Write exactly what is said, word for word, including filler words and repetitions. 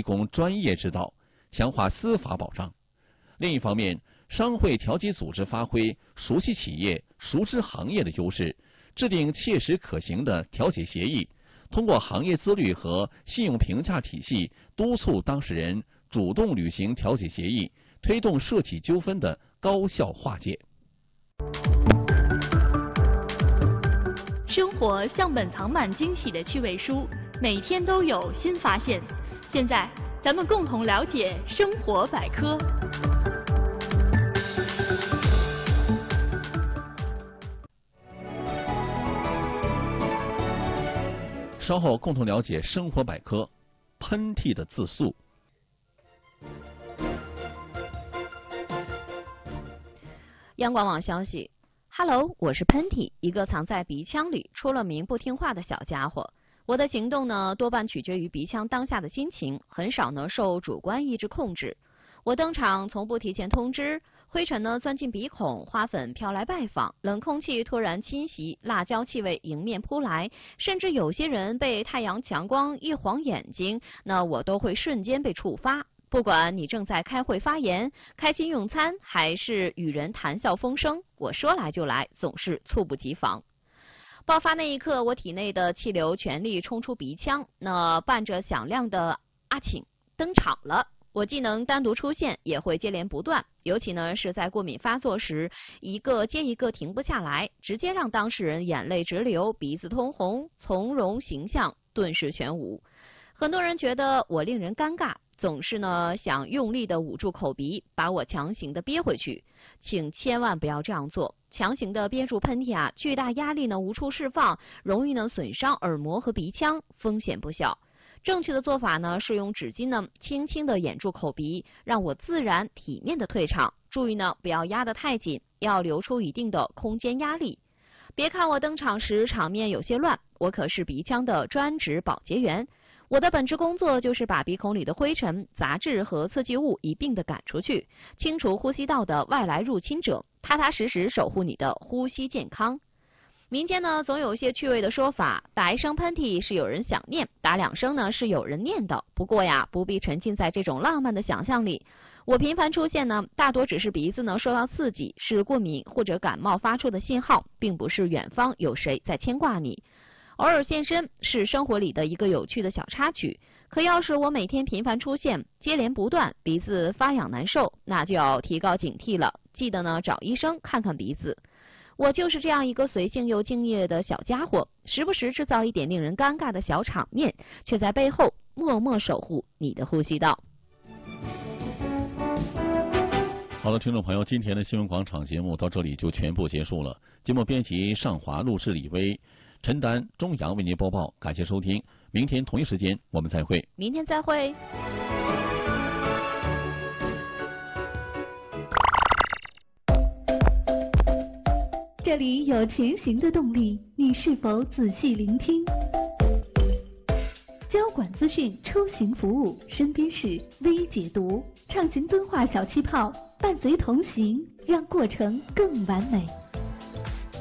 提供专业指导，强化司法保障。另一方面，商会调解组织发挥熟悉企业、熟知行业的优势，制定切实可行的调解协议，通过行业自律和信用评价体系，督促当事人主动履行调解协议，推动涉企纠纷的高效化解。 生活像本藏满惊喜的趣味书，每天都有新发现。现在，咱们共同了解生活百科。 稍后共同了解生活百科，喷嚏的自诉。 央广网消息 ，Hello， 我是喷嚏，一个藏在鼻腔里、出了名不听话的小家伙。我的行动呢，多半取决于鼻腔当下的心情，很少呢受主观意志控制。我登场从不提前通知，灰尘呢钻进鼻孔，花粉飘来拜访，冷空气突然侵袭，辣椒气味迎面扑来，甚至有些人被太阳强光一晃眼睛，那我都会瞬间被触发。不管你正在开会发言、开心用餐，还是与人谈笑风生，我说来就来，总是猝不及防。爆发那一刻，我体内的气流全力冲出鼻腔，那伴着响亮的阿请登场了。我既能单独出现，也会接连不断，尤其呢是在过敏发作时，一个接一个停不下来，直接让当事人眼泪直流，鼻子通红，从容形象顿时全无。很多人觉得我令人尴尬，总是呢想用力的捂住口鼻，把我强行的憋回去，请千万不要这样做。强行的憋住喷嚏啊，巨大压力呢无处释放，容易呢损伤耳膜和鼻腔，风险不小。正确的做法呢是用纸巾呢轻轻的掩住口鼻，让我自然体面的退场。注意呢不要压得太紧，要留出一定的空间压力。别看我登场时场面有些乱，我可是鼻腔的专职保洁员。我的本职工作就是把鼻孔里的灰尘、杂质和刺激物一并的赶出去，清除呼吸道的外来入侵者，踏踏实实守护你的呼吸健康。民间呢总有一些趣味的说法，打一声喷嚏是有人想念，打两声呢是有人念叨。不过呀，不必沉浸在这种浪漫的想象里。我频繁出现呢，大多只是鼻子呢受到刺激，是过敏或者感冒发出的信号，并不是远方有谁在牵挂你。偶尔现身是生活里的一个有趣的小插曲，可要是我每天频繁出现，接连不断，鼻子发痒难受，那就要提高警惕了，记得呢找医生看看鼻子。我就是这样一个随性又敬业的小家伙，时不时制造一点令人尴尬的小场面，却在背后默默守护你的呼吸道。 好了，听众朋友，今天的新闻广场节目到这里就全部结束了。节目编辑尚华，录制李威，陈丹、钟阳为您播报，感谢收听。明天同一时间我们再会。 明天再会。 这里有前行的动力，你是否仔细聆听？交管资讯、出行服务，身边事微解读，畅行敦化小气泡，伴随同行，让过程更完美。